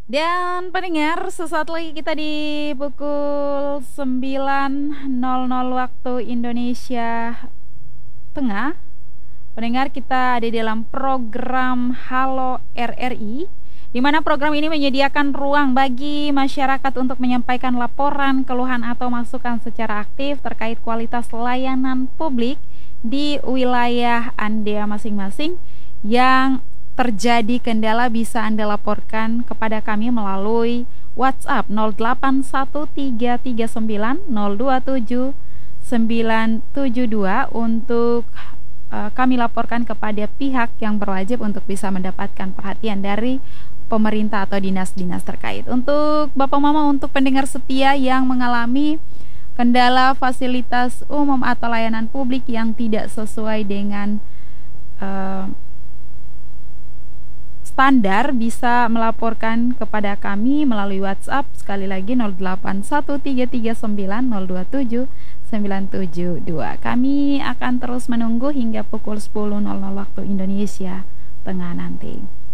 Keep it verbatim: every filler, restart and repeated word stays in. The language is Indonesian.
Dan pendengar, sesaat lagi kita di pukul sembilan nol nol waktu Indonesia Tengah. Pendengar, kita ada di dalam program Halo R R I, di mana program ini menyediakan ruang bagi masyarakat untuk menyampaikan laporan, keluhan atau masukan secara aktif terkait kualitas layanan publik di wilayah Anda masing-masing. Yang terjadi kendala bisa Anda laporkan kepada kami melalui WhatsApp nol delapan satu tiga tiga sembilan nol dua tujuh sembilan tujuh dua untuk uh, kami laporkan kepada pihak yang berwajib untuk bisa mendapatkan perhatian dari pemerintah atau dinas-dinas terkait. Untuk Bapak Mama, untuk pendengar setia yang mengalami kendala fasilitas umum atau layanan publik yang tidak sesuai dengan uh, standar, bisa melaporkan kepada kami melalui WhatsApp sekali lagi nol delapan satu tiga tiga sembilan nol dua tujuh sembilan tujuh dua. Kami akan terus menunggu hingga pukul sepuluh waktu Indonesia Tengah nanti.